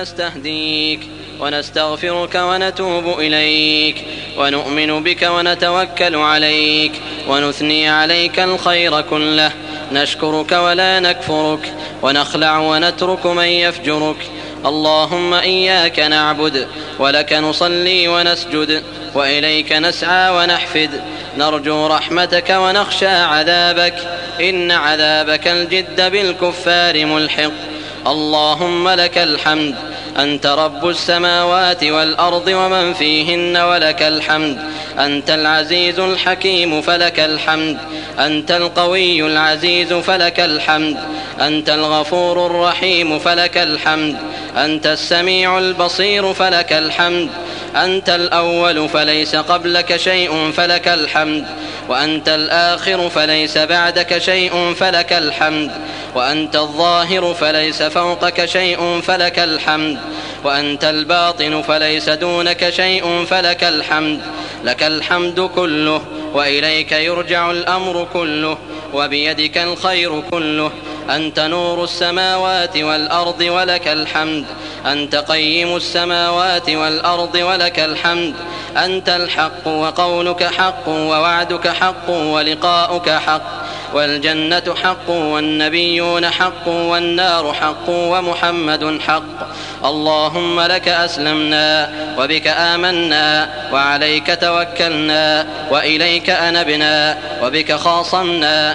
نستهديك ونستغفرك ونتوب إليك ونؤمن بك ونتوكل عليك ونثني عليك الخير كله، نشكرك ولا نكفرك ونخلع ونترك من يفجرك. اللهم إياك نعبد ولك نصلي ونسجد وإليك نسعى ونحفد، نرجو رحمتك ونخشى عذابك، إن عذابك الجد بالكفار ملحق. اللهم لك الحمد، أنت رب السماوات والأرض ومن فيهن ولك الحمد، أنت العزيز الحكيم فلك الحمد، أنت القوي العزيز فلك الحمد، أنت الغفور الرحيم فلك الحمد، أنت السميع البصير فلك الحمد، أنت الأول فليس قبلك شيء فلك الحمد، وأنت الآخر فليس بعدك شيء فلك الحمد، وأنت الظاهر فليس فوقك شيء فلك الحمد، وأنت الباطن فليس دونك شيء فلك الحمد. لك الحمد كله وإليك يرجع الأمر كله وبيدك الخير كله، أنت نور السماوات والأرض ولك الحمد، أنت قيم السماوات والأرض ولك الحمد، أنت الحق وقولك حق ووعدك حق ولقاؤك حق، والجنة حق والنبيون حق والنار حق ومحمد حق. اللهم لك أسلمنا وبك آمنا وعليك توكلنا وإليك أنبنا وبك خاصمنا،